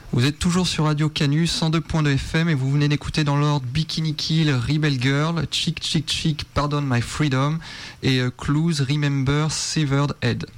Vous êtes toujours sur Radio Canu 102.2 FM et vous venez d'écouter dans l'ordre Bikini Kill, Rebel Girl, Chick Chick Chick, Pardon My Freedom et Clues, Remember, Severed Head.